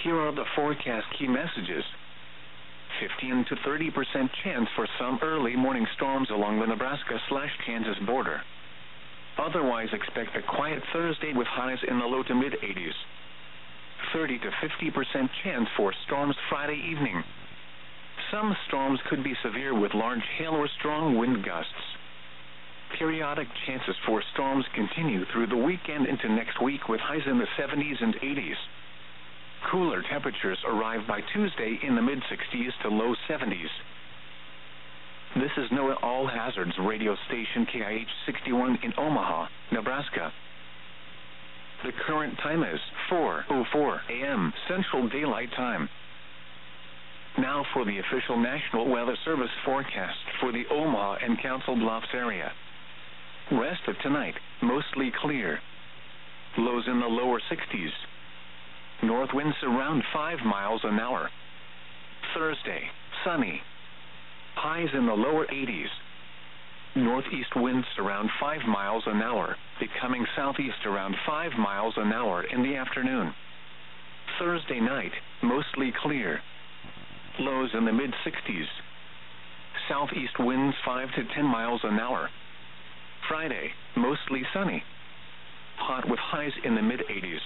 Here are the forecast key messages. 15 to 30% chance for some early morning storms along the Nebraska/Kansas border. Otherwise, expect a quiet Thursday with highs in the low to mid-80s. 30 to 50% chance for storms Friday evening. Some storms could be severe with large hail or strong wind gusts. Periodic chances for storms continue through the weekend into next week with highs in the 70s and 80s. Cooler temperatures arrive by Tuesday in the mid-60s to low 70s. This is NOAA All Hazards radio station KIH 61 in Omaha, Nebraska. The current time is 4:04 a.m. Central Daylight Time. Now for the official National Weather Service forecast for the Omaha and Council Bluffs area. Rest of tonight, mostly clear. Lows in the lower 60s. North winds around 5 miles an hour. Thursday, sunny. Highs in the lower 80s. Northeast winds around 5 miles an hour, becoming southeast around 5 miles an hour in the afternoon. Thursday night, mostly clear. Lows in the mid-60s. Southeast winds 5 to 10 miles an hour. Friday, mostly sunny. Hot with highs in the mid-80s.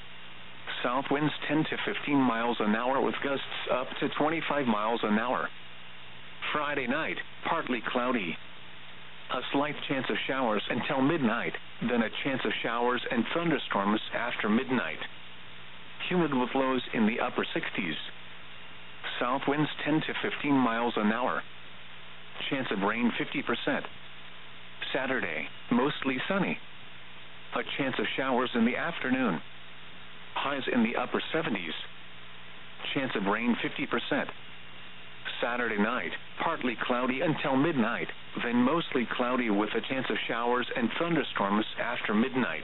South winds 10 to 15 miles an hour with gusts up to 25 miles an hour. Friday night, partly cloudy. A slight chance of showers until midnight, then a chance of showers and thunderstorms after midnight. Humid with lows in the upper 60s. South winds 10 to 15 miles an hour. Chance of rain 50%. Saturday, mostly sunny. A chance of showers in the afternoon. Highs in the upper 70s. Chance of rain 50%. Saturday night, partly cloudy until midnight, then mostly cloudy with a chance of showers and thunderstorms after midnight.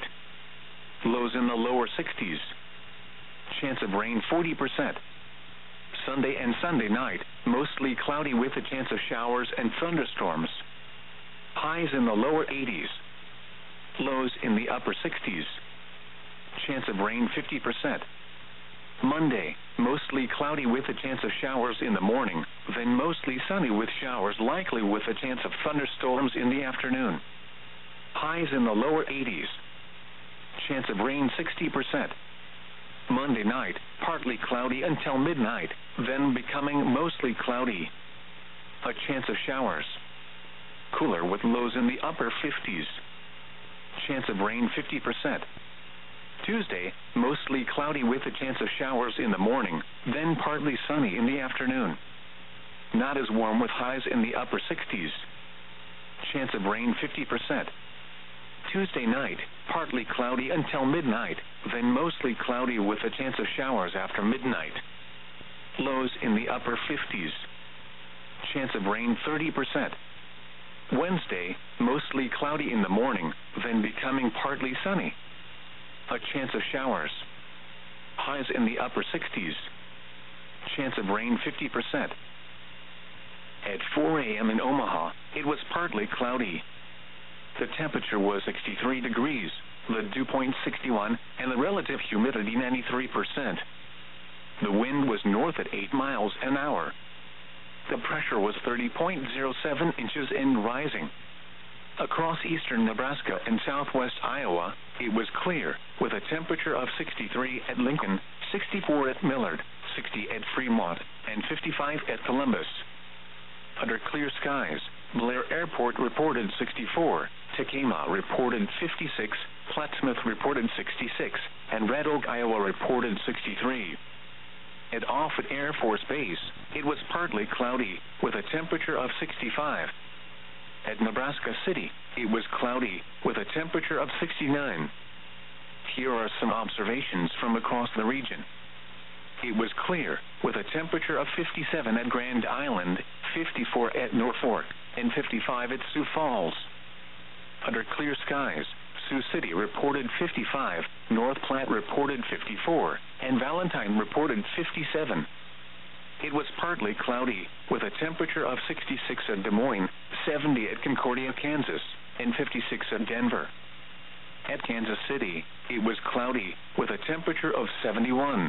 Lows in the lower 60s. Chance of rain 40%. Sunday and Sunday night, mostly cloudy with a chance of showers and thunderstorms. Highs in the lower 80s. Lows in the upper 60s. Chance of rain 50%. Monday, mostly cloudy with a chance of showers in the morning, then mostly sunny with showers likely with a chance of thunderstorms in the afternoon. Highs in the lower 80s. Chance of rain 60%. Monday night, partly cloudy until midnight, then becoming mostly cloudy. A chance of showers. Cooler with lows in the upper 50s. Chance of rain 50%. Tuesday, mostly cloudy with a chance of showers in the morning, then partly sunny in the afternoon. Not as warm with highs in the upper 60s. Chance of rain 50%. Tuesday night, partly cloudy until midnight, then mostly cloudy with a chance of showers after midnight. Lows in the upper 50s. Chance of rain 30%. Wednesday, mostly cloudy in the morning, then becoming partly sunny. A chance of showers. Highs in the upper 60s. Chance of rain 50%. At 4 a.m. in Omaha, it was partly cloudy. The temperature was 63 degrees, the dew point 61, and the relative humidity 93%. The wind was north at 8 miles an hour. The pressure was 30.07 inches and rising. Across eastern Nebraska and southwest Iowa, it was clear, with a temperature of 63 at Lincoln, 64 at Millard, 60 at Fremont, and 55 at Columbus. Under clear skies, Blair Airport reported 64, Tacoma reported 56, Plattsmouth reported 66, and Red Oak, Iowa reported 63. At Offutt Air Force Base, it was partly cloudy, with a temperature of 65. At Nebraska City, it was cloudy, with a temperature of 69. Here are some observations from across the region. It was clear, with a temperature of 57 at Grand Island, 54 at Norfolk, and 55 at Sioux Falls. Under clear skies, Sioux City reported 55, North Platte reported 54, and Valentine reported 57. It was partly cloudy, with a temperature of 66 at Des Moines, 70 at Concordia, Kansas, and 56 at Denver. At Kansas City, it was cloudy, with a temperature of 71.